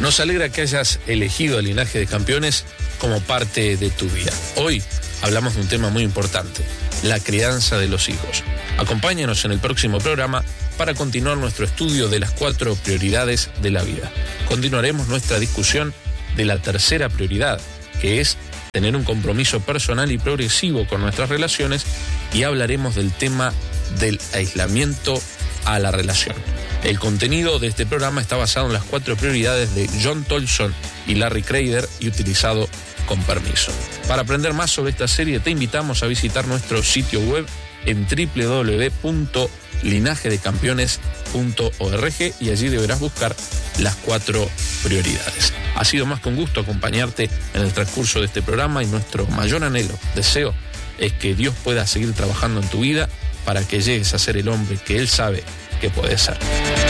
Nos alegra que hayas elegido el Linaje de Campeones como parte de tu vida. Hoy hablamos de un tema muy importante, la crianza de los hijos. Acompáñanos en el próximo programa para continuar nuestro estudio de las 4 prioridades de la vida. Continuaremos nuestra discusión de la tercera prioridad, que es tener un compromiso personal y progresivo con nuestras relaciones, y hablaremos del tema del aislamiento a la relación. El contenido de este programa está basado en las 4 prioridades de John Tolson y Larry Crader y utilizado con permiso. Para aprender más sobre esta serie te invitamos a visitar nuestro sitio web en www.linajedecampeones.org y allí deberás buscar las 4 prioridades. Ha sido más que un gusto acompañarte en el transcurso de este programa y nuestro mayor anhelo, deseo, es que Dios pueda seguir trabajando en tu vida para que llegues a ser el hombre que Él sabe que puedes ser.